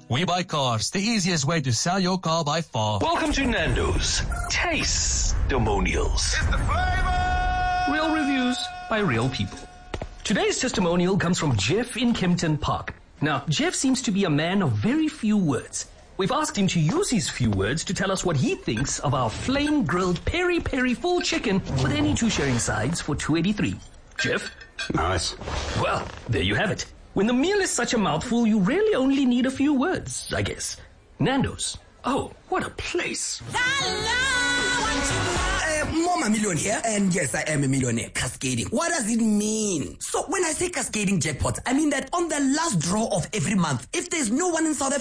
We Buy Cars, the easiest way to sell your car by far. Welcome to Nando's Taste-Demonials. It's the flavor! Real reviews by real people. Today's testimonial comes from Jeff in Kempton Park. Now, Jeff seems to be a man of very few words. We've asked him to use his few words to tell us what he thinks of our flame-grilled peri-peri full chicken with any two sharing sides for $2.83. Jeff? Nice. Well, there you have it. When the meal is such a mouthful, you really only need a few words, I guess. Nando's. Oh, what a place. Mama Million here, and yes, I am a millionaire. Cascading. What does it mean? So when I say cascading jackpots, I mean that on the last draw of every month, if there's no one in South Africa